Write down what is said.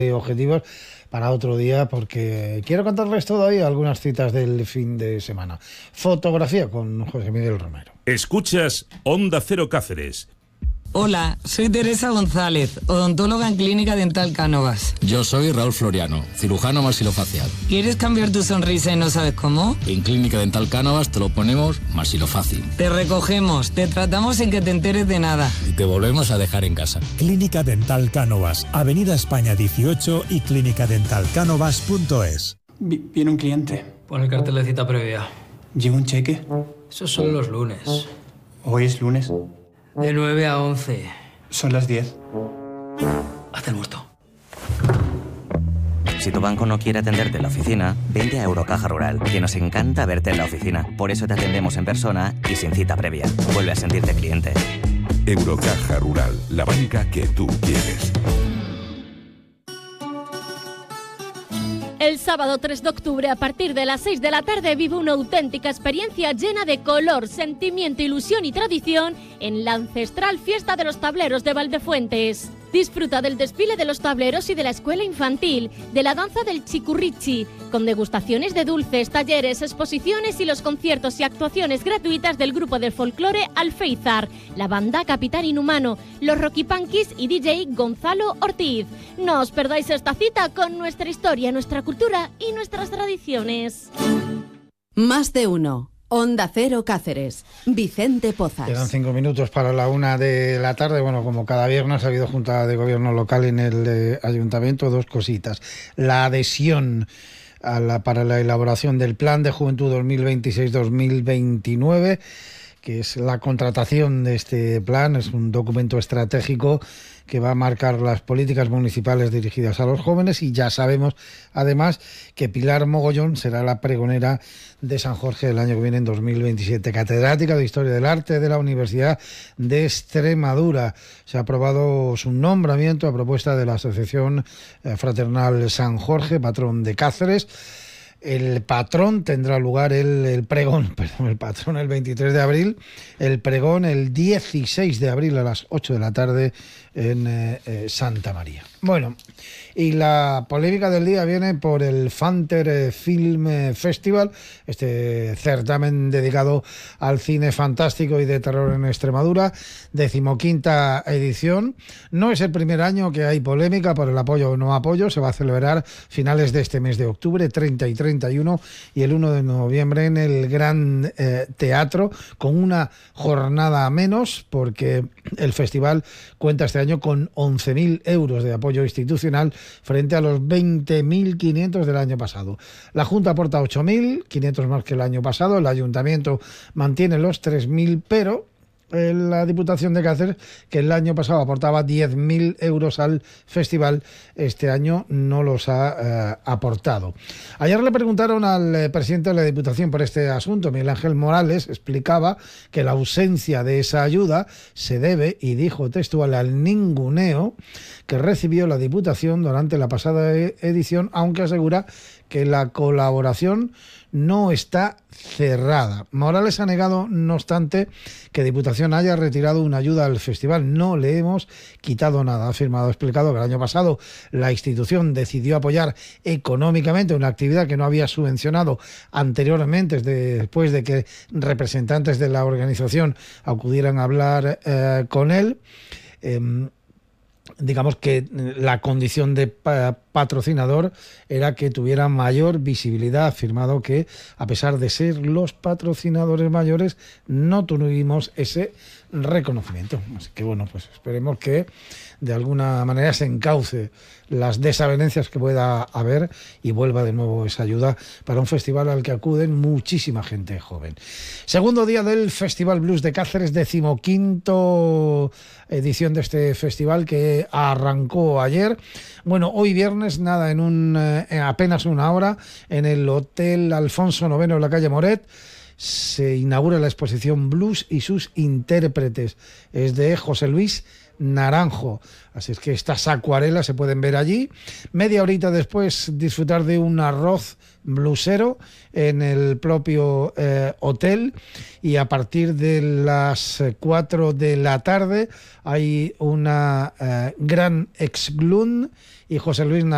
objetivos para otro día, porque quiero contarles todavía algunas citas del fin de semana. Fotografía con José Miguel Romero. Escuchas Onda Cero Cáceres. Hola, soy Teresa González, odontóloga en Clínica Dental Cánovas. Yo soy Raúl Floriano, cirujano maxilofacial. ¿Quieres cambiar tu sonrisa y no sabes cómo? En Clínica Dental Cánovas te lo ponemos maxilofácil. Te recogemos, te tratamos sin que te enteres de nada. Y te volvemos a dejar en casa. Clínica Dental Cánovas, Avenida España 18 y clínicadentaljcanovas.es. Viene un cliente. Pon el cartel de cita previa. ¿Lleva un cheque? Esos son los lunes. Hoy es lunes. De 9 a 11. Son las 10. Haz el muerto. Si tu banco no quiere atenderte en la oficina, vente a Eurocaja Rural, que nos encanta verte en la oficina. Por eso te atendemos en persona y sin cita previa. Vuelve a sentirte cliente. Eurocaja Rural, la banca que tú quieres. El sábado 3 de octubre, a partir de las 6 de la tarde, vive una auténtica experiencia llena de color, sentimiento, ilusión y tradición en la ancestral Fiesta de los Tableros de Valdefuentes. Disfruta del desfile de los tableros y de la escuela infantil, de la danza del chicurrichi, con degustaciones de dulces, talleres, exposiciones y los conciertos y actuaciones gratuitas del grupo de folclore Alféizar, la banda Capitán Inhumano, los Rocky Punkies y DJ Gonzalo Ortiz. No os perdáis esta cita con nuestra historia, nuestra cultura y nuestras tradiciones. Más de uno. Onda Cero Cáceres, Vicente Pozas. Quedan 5 minutos para la 1 de la tarde. Bueno, como cada viernes ha habido Junta de Gobierno local en el Ayuntamiento, dos cositas. La adhesión para la elaboración del Plan de Juventud 2026-2029, que es la contratación de este plan. Es un documento estratégico que va a marcar las políticas municipales dirigidas a los jóvenes, y ya sabemos además que Pilar Mogollón será la pregonera de San Jorge el año que viene, en 2027. Catedrática de Historia del Arte de la Universidad de Extremadura. Se ha aprobado su nombramiento a propuesta de la Asociación Fraternal San Jorge, patrón de Cáceres. El patrón tendrá lugar el patrón el 23 de abril, el pregón el 16 de abril a las 8 de la tarde en Santa María. Bueno, y la polémica del día viene por el Fanter Film Festival, este certamen dedicado al cine fantástico y de terror en Extremadura, 15ª edición. No es el primer año que hay polémica por el apoyo o no apoyo. Se va a celebrar finales de este mes de octubre, 30 y 31, y el 1 de noviembre en el Gran Teatro, con una jornada menos, porque el festival cuenta este año con 11.000 euros de apoyo institucional frente a los 20.500 del año pasado. La Junta aporta 8.500 más que el año pasado. El Ayuntamiento mantiene los 3.000, pero la Diputación de Cáceres, que el año pasado aportaba 10.000 euros al festival, este año no los ha aportado. Ayer le preguntaron al presidente de la Diputación por este asunto. Miguel Ángel Morales explicaba que la ausencia de esa ayuda se debe, y dijo textual, al ninguneo que recibió la Diputación durante la pasada edición, aunque asegura que la colaboración no está cerrada. Morales ha negado, no obstante, que Diputación haya retirado una ayuda al festival. No le hemos quitado nada. Ha afirmado, explicado que el año pasado la institución decidió apoyar económicamente una actividad que no había subvencionado anteriormente, después de que representantes de la organización acudieran a hablar con él. Digamos que la condición de patrocinador era que tuviera mayor visibilidad. Ha afirmado que, a pesar de ser los patrocinadores mayores, no tuvimos ese reconocimiento. Así que bueno, pues esperemos que de alguna manera se encauce las desavenencias que pueda haber y vuelva de nuevo esa ayuda para un festival al que acuden muchísima gente joven. Segundo día del Festival Blues de Cáceres, 15ª edición de este festival que arrancó ayer. Bueno, hoy viernes, nada, en apenas una hora, en el Hotel Alfonso IX en la calle Moret, se inaugura la exposición Blues y sus intérpretes. Es de José Luis Naranjo. Así es que estas acuarelas se pueden ver allí. Media horita después, disfrutar de un arroz blusero en el propio hotel, y a partir de las 4 de la tarde hay una gran exglund, y José Luis Naranjo